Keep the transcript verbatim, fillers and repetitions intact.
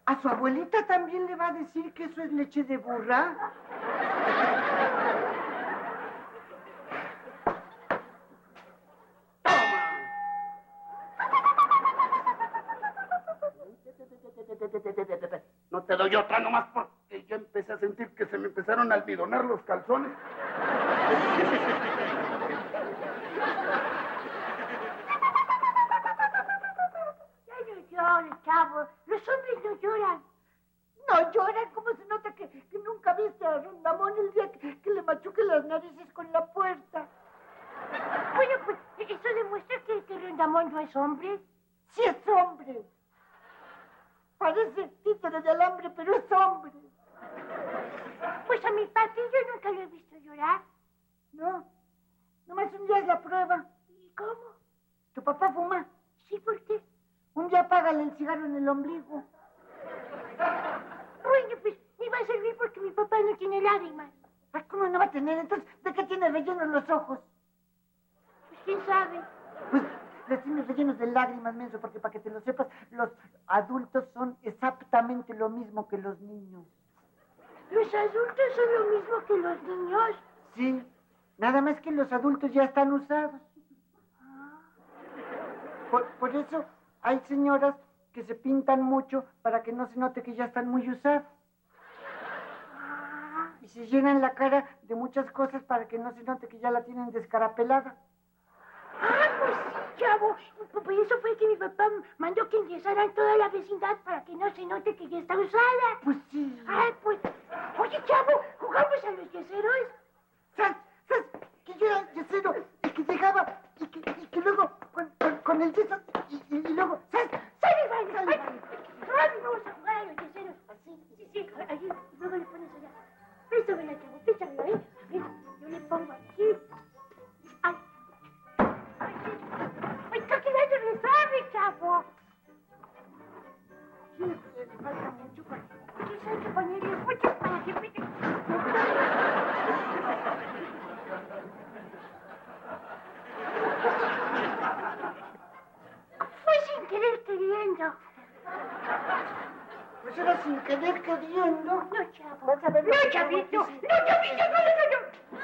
¿A su abuelita también le va a decir que eso es leche de burra? No te doy otra nomás porque yo empecé a sentir que se me empezaron a almidonar los calzones. Ya no llores, chavo. Los hombres no lloran. No lloran, ¿cómo se nota que, que nunca viste a Rondamón el día que, que le machuque las narices con la puerta? Bueno, pues eso demuestra que, que Rondamón no es hombre. Sí es hombre. Parece títere de alambre, pero es hombre. Pues a mi papi yo nunca lo he visto llorar. No, nomás un día es la prueba. ¿Y cómo? ¿Tu papá fuma? Sí, ¿por qué? Un día apágale el cigarro en el ombligo. Bueno, pues me va a servir porque mi papá no tiene lágrimas. Ay, ¿cómo no va a tener? Entonces, ¿de qué tiene rellenos los ojos? Pues quién sabe. Pues los tiene rellenos de lágrimas, menso, porque para que te lo sepas, los adultos son exactamente lo mismo que los niños. ¿Los adultos son lo mismo que los niños? Sí, nada más que los adultos ya están usados. Por, por eso hay señoras que se pintan mucho para que no se note que ya están muy usados. Y se llenan la cara de muchas cosas para que no se note que ya la tienen descarapelada. Ah, pues sí, chavo. Por eso fue que mi papá mandó que enyesaran toda la vecindad para que no se note que ya está usada. Pues sí. Ay, pues... Oye, chavo, ¿jugamos a los yeseros? ¿Sabes? ¿Sabes? Que yo era el yesero, el que llegaba y que, y que luego con, con, con el yeso y, y, y luego... ¿Sabes? ¡Sale, vale! ¡Ay! ¡Rápido, vamos a jugar a los yeseros! Así, sí, sí, allí, y luego le pones allá. Préstamela, chavo, préstamela, ¿eh? Mira, yo le pongo aquí. ¡Ay! ¡Ay, ay, está quedando resuelve, chavo! Sí, le falta mucho para... Quizás hay que ponerle mucho para que... Fue sin querer queriendo. Pues era sin querer queriendo. No, chavo. Vas a ver lo No, que chavito. acabo No, de decir. chavito. No, no, no, no.